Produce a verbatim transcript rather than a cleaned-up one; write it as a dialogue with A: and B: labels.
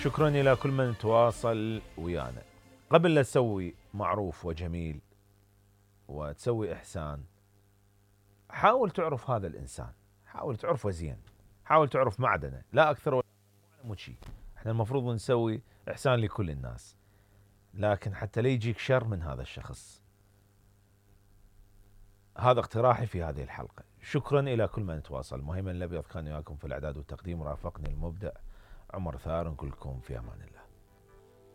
A: شكرا إلى كل من تواصل ويانا. قبل لا تسوي معروف وجميل وتسوي إحسان، حاول تعرف هذا الإنسان، حاول تعرفه زين، حاول تعرف معدنه، لا أكثر ولا مو شيء. احنا المفروض نسوي إحسان لكل الناس، لكن حتى لا يجيك شر من هذا الشخص. هذا اقتراحي في هذه الحلقة. شكرا إلى كل من تواصل. مهيمن الأبيض كان وياكم في الإعداد والتقديم، رافقني المبدع عمر ثار. كلكم في أمان الله.